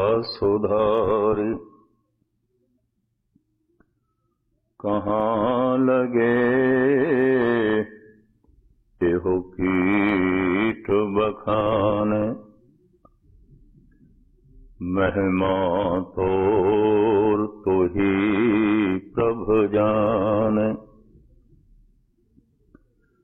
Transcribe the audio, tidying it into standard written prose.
सुधारी कहाँ लगे एहो कीट बखान। महिमा तोर तो ही प्रभ जान।